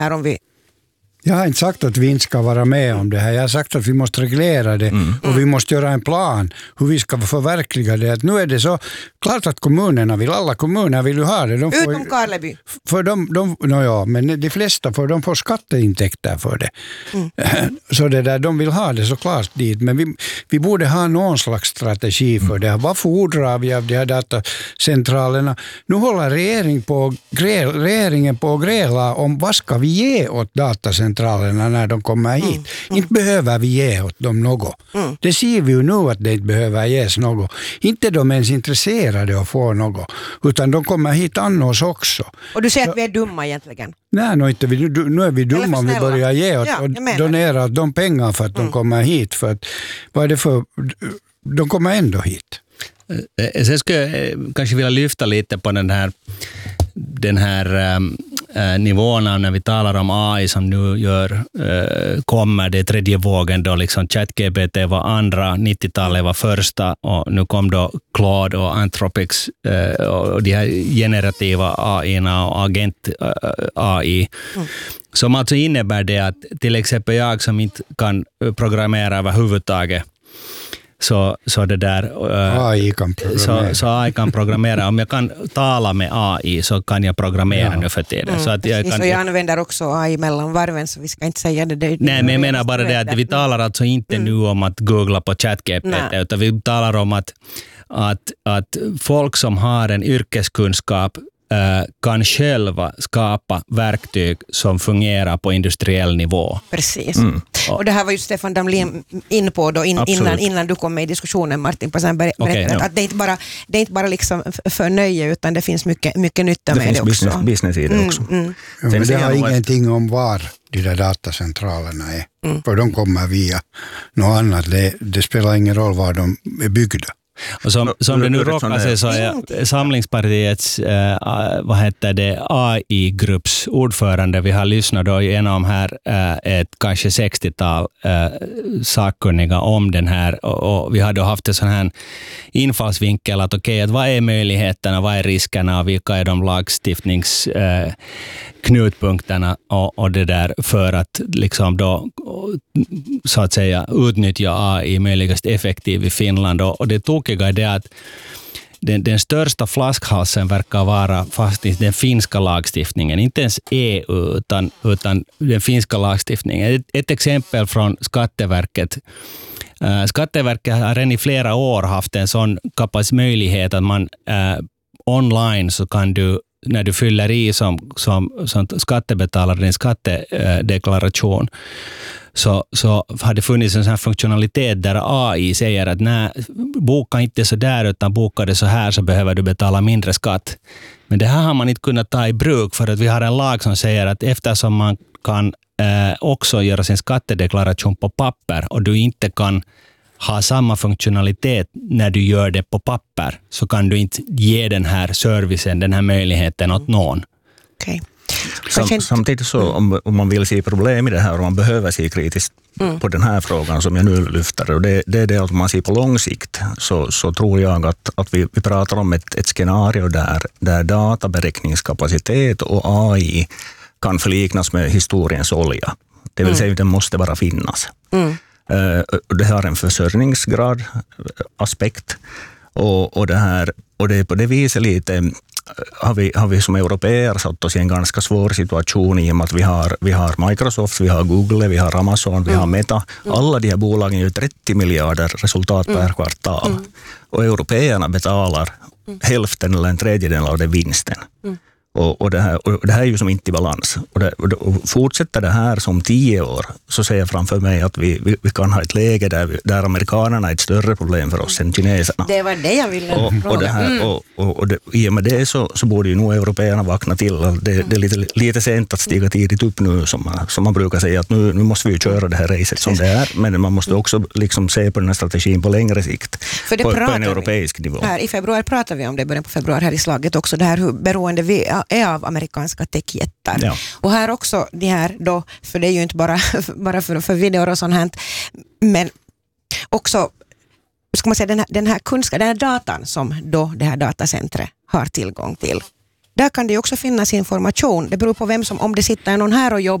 här om vi... Jag har inte sagt att vi inte ska vara med om det här. Jag har sagt att vi måste reglera det och vi måste göra en plan hur vi ska förverkliga det. Att nu är det så klart att alla kommuner vill ju ha det. Utom Karleby. För men de flesta de får skatteintäkter för det. Så det där, de vill ha det så klart dit. Men vi borde ha någon slags strategi för det. Vad fordrar vi av de här datacentralerna? Nu håller regeringen på att gräla om vad ska vi ge åt datacentralerna när de kommer hit. Inte behöver vi ge åt dem något. Det ser vi ju nu att det inte behöver ges något. Inte de ens intresserade att få något. Utan de kommer hit annars också. Och du säger att vi är dumma egentligen? Nej, nu är vi dumma om vi börjar ge åt och donera åt de pengar för att de kommer hit. För att, vad är det för... De kommer ändå hit. Sen skulle jag kanske vilja lyfta lite på den här nivån när vi talar om AI som nu kommer det tredje vågen då liksom ChatGPT var andra, 90-talet var första och nu kom då Claude och Anthropics och de här generativa AI-na och agent AI som alltså innebär det att till exempel jag som inte kan programmera överhuvudtaget så det där AI kan programmera. Så AI kan programmera. Om jag kan tala med AI så kan jag programmera nu för tiden. Så att jag använder också AI mellan varven så vi ska inte säga det. Nej, men jag menar bara det att vi talar alltså inte nu om att googla på ChatGPT utan vi talar om att folk som har en yrkeskunskap kan själva skapa verktyg som fungerar på industriell nivå. Precis. Och det här var ju Stefan Damlin in på då innan du kom med i diskussionen, Martin Passenberg berättade att det är inte bara liksom för nöje utan det finns mycket nytta med det också. Det finns business i det också. Ja, men det har ingenting om var de där datacentralerna är. För de kommer via något annat. Det spelar ingen roll var de är byggda. Och som det nu råkar sig så är Samlingspartiets AI-grupps ordförande. Vi har lyssnat då igenom här ett kanske 60-tal sakkunniga om den här och vi har då haft en sån här infallsvinkel att okej, att vad är möjligheterna, vad är riskerna och vilka är de lagstiftningsknutpunkterna och det där för att liksom då så att säga utnyttja AI möjligast effektivt i Finland och det tokiga är det att den största flaskhalsen verkar vara faktiskt den finska lagstiftningen, inte ens EU utan den finska lagstiftningen. Ett exempel från Skatteverket. Skatteverket har redan i flera år haft en sån möjlighet att man online så kan du när du fyller i som skattebetalare din skattedeklaration så har det funnits en sån här funktionalitet där AI säger att nej, boka inte så där utan boka det så här så behöver du betala mindre skatt. Men det här har man inte kunnat ta i bruk för att vi har en lag som säger att eftersom man kan också göra sin skattedeklaration på papper och du inte kan ha samma funktionalitet när du gör det på papper så kan du inte ge den här servicen, den här möjligheten åt någon. Okej. Samtidigt så om man vill se problem i det här och man behöver se kritiskt på den här frågan som jag nu lyfter och det är det att man ser på lång sikt så tror jag att vi pratar om ett scenario där databeräkningskapacitet och AI kan förliknas med historiens olja. Det vill säga att den måste bara finnas. Det har en försörjningsgrad aspekt och det är på det viset lite har vi som europeer satt oss i en ganska svår situation i och med att vi har Microsoft, vi har Google, vi har Amazon, vi har Meta. Alla de här bolagen gör 30 miljarder resultat per kvartal. Och europeerna betalar hälften eller en tredjedel av den vinsten. Och det här är ju som inte i balans. Och fortsätter det här som 10 år så ser jag framför mig att vi kan ha ett läge där amerikanerna är ett större problem för oss än kineserna. Det var det jag ville fråga. Och i och med det så borde ju nog europeerna vakna till. Det är lite sent att stiga tidigt upp nu som man brukar säga att nu måste vi ju köra det här racet som det är. Men man måste också liksom se på den här strategin på längre sikt. För det på en europeisk nivå. Här, i februari pratar vi om det, början på februari här i slaget också. Det här hur beroende vi är av amerikanska techjättar. Ja. Och här också det här då, för det är ju inte bara för videor och sånt här, men också ska man säga den här kunskapen, den här datan som då det här datacentret har tillgång till. där kan det också finnas information. Det beror på vem som, om det sitter någon här och jobbar